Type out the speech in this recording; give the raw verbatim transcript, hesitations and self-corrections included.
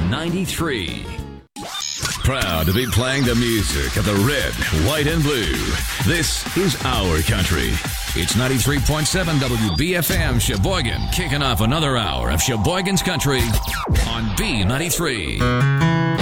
ninety-three. Proud to be playing the music of the red, white, and blue. This is our country. It's ninety-three point seven W B F M Sheboygan, kicking off another hour of Sheboygan's Country on B ninety-three.